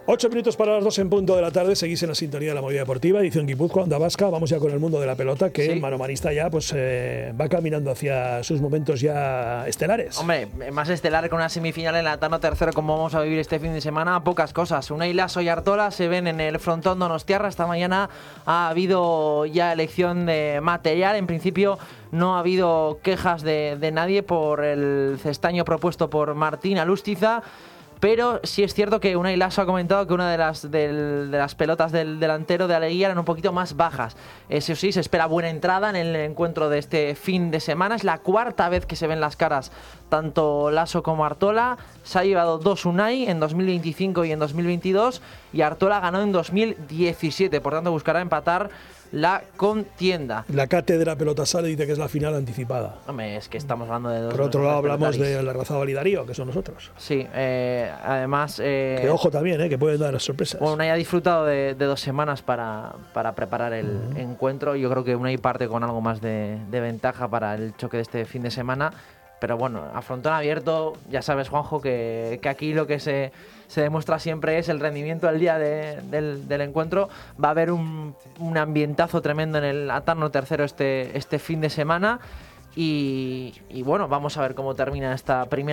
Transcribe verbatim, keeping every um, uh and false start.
Ocho minutos para las dos en punto de la tarde. Seguís en la sintonía de la movida deportiva, edición Guipúzcoa, Onda Vasca. Vamos ya con el mundo de la pelota, que sí. Mano Manista ya pues eh, va caminando hacia sus momentos ya estelares. Hombre, más estelar que una semifinal en la Atano tercero como vamos a vivir este fin de semana, pocas cosas. Unai Laso y Artola se ven en el frontón donostiarra. Esta mañana ha habido ya elección de material. En principio no ha habido quejas de, de nadie por el cestaño propuesto por Martín Alustiza. Pero sí es cierto que Unai Laso ha comentado que una de las, del, de las pelotas del delantero de Aleguía eran un poquito más bajas. Eso sí, se espera buena entrada en el encuentro de este fin de semana. Es la cuarta vez que se ven las caras tanto Laso como Artola. Se ha llevado dos Unai en dos mil veinticinco y en dos mil veintidós. Y Artola ganó en dos mil diecisiete. Por tanto, buscará empatar la contienda. La cátedra pelota sale dice que es la final anticipada. Hombre, es que estamos hablando de dos. Por otro lado hablamos de la Razabal y Darío, que son nosotros. Sí, eh, además... Eh, que ojo también, eh, que pueden dar sorpresas. Bueno, Unai ha disfrutado de, de dos semanas para, para preparar el uh-huh. encuentro. Yo creo que Unai parte con algo más de, de ventaja para el choque de este fin de semana. Pero bueno, a frontón abierto, ya sabes, Juanjo, que, que aquí lo que se, se demuestra siempre es el rendimiento al día de, del, del encuentro. Va a haber un, un ambientazo tremendo en el Atano tercero este, este fin de semana. Y, y bueno, vamos a ver cómo termina esta primera